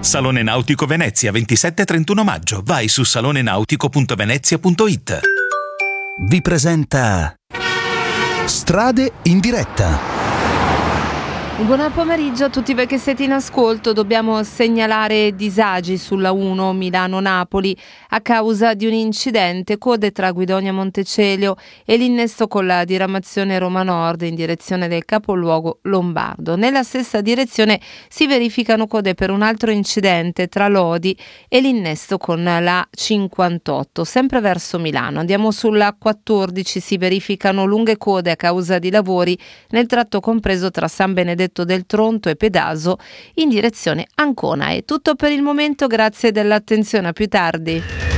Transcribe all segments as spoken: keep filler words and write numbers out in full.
Salone Nautico Venezia, ventisette e trentuno maggio. Vai su salonenautico punto venezia punto it. Vi presenta Strade in diretta. Buon pomeriggio a tutti voi che siete in ascolto. Dobbiamo segnalare disagi sulla uno Milano-Napoli a causa di un incidente, code tra Guidonia Montecelio e l'innesto con la diramazione Roma Nord in direzione del capoluogo lombardo. Nella stessa direzione si verificano code per un altro incidente tra Lodi e l'innesto con la cinquantotto, sempre verso Milano. Andiamo sulla quattordici, si verificano lunghe code a causa di lavori nel tratto compreso tra San Benedetto del Tronto e Pedaso in direzione Ancona. È tutto per il momento, grazie dell'attenzione, a più tardi.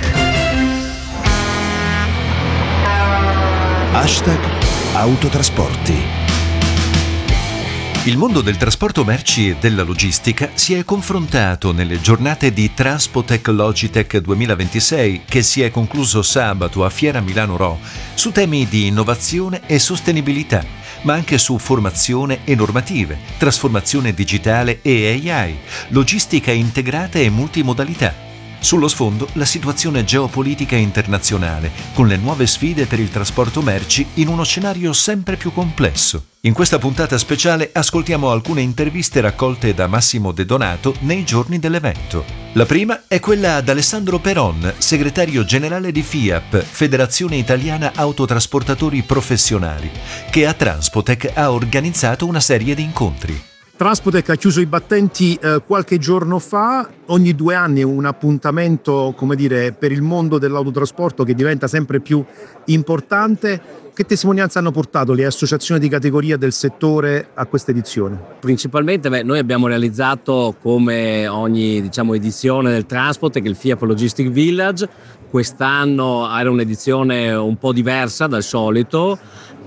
Hashtag autotrasporti. Il mondo del trasporto merci e della logistica si è confrontato nelle giornate di Transpotec Logitech duemilaventisei, che si è concluso sabato a Fiera Milano Ro, su temi di innovazione e sostenibilità, ma anche su formazione e normative, trasformazione digitale e A I, logistica integrata e multimodalità. Sullo sfondo la situazione geopolitica internazionale, con le nuove sfide per il trasporto merci in uno scenario sempre più complesso. In questa puntata speciale ascoltiamo alcune interviste raccolte da Massimo De Donato nei giorni dell'evento. La prima è quella ad Alessandro Peron, segretario generale di FIAP, Federazione Italiana Autotrasportatori Professionali, che a Transpotec ha organizzato una serie di incontri. Transpotec ha chiuso i battenti eh, qualche giorno fa. Ogni due anni è un appuntamento, come dire, per il mondo dell'autotrasporto che diventa sempre più importante. Che testimonianza hanno portato le associazioni di categoria del settore a questa edizione? Principalmente beh, noi abbiamo realizzato, come ogni diciamo, edizione del Transpotec, il FIAP Logistic Village. Quest'anno era un'edizione un po' diversa dal solito,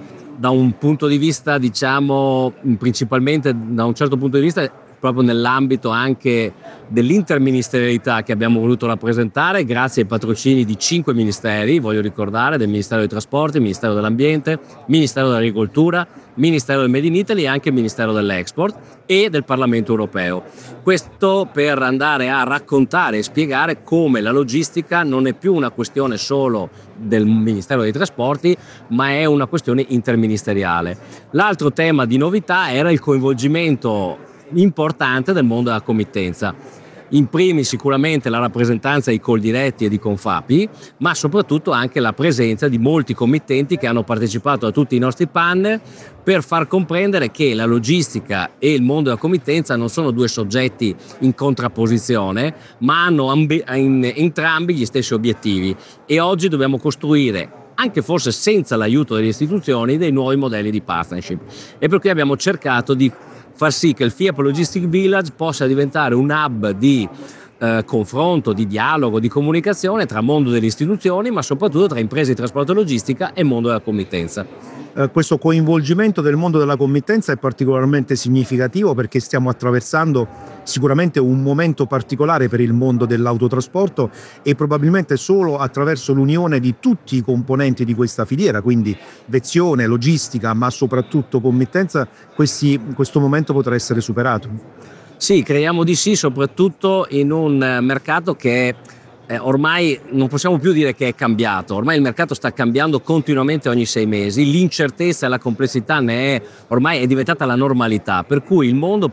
da un punto di vista, diciamo, principalmente da un certo punto di vista, proprio nell'ambito anche dell'interministerialità che abbiamo voluto rappresentare, grazie ai patrocini di cinque ministeri, voglio ricordare, del Ministero dei Trasporti, Ministero dell'Ambiente, Ministero dell'Agricoltura, Ministero del Made in Italy e anche Ministero dell'Export e del Parlamento Europeo. Questo per andare a raccontare e spiegare come la logistica non è più una questione solo del Ministero dei Trasporti, ma è una questione interministeriale. L'altro tema di novità era il coinvolgimento importante del mondo della committenza. In primis sicuramente la rappresentanza di Coldiretti e di Confapi, ma soprattutto anche la presenza di molti committenti che hanno partecipato a tutti i nostri panel per far comprendere che la logistica e il mondo della committenza non sono due soggetti in contrapposizione, ma hanno ambi- in, entrambi gli stessi obiettivi, e oggi dobbiamo costruire, anche forse senza l'aiuto delle istituzioni, dei nuovi modelli di partnership. E per cui abbiamo cercato di far sì che il FIAP Logistic Village possa diventare un hub di eh, confronto, di dialogo, di comunicazione tra mondo delle istituzioni, ma soprattutto tra imprese di trasporto e logistica e mondo della committenza. Eh, questo coinvolgimento del mondo della committenza è particolarmente significativo perché stiamo attraversando sicuramente un momento particolare per il mondo dell'autotrasporto, e probabilmente solo attraverso l'unione di tutti i componenti di questa filiera, quindi vezione, logistica, ma soprattutto committenza, questi, questo momento potrà essere superato. Sì, creiamo di sì, soprattutto in un mercato che Eh, ormai non possiamo più dire che è cambiato, ormai il mercato sta cambiando continuamente ogni sei mesi, l'incertezza e la complessità ne è ormai è diventata la normalità, per cui il mondo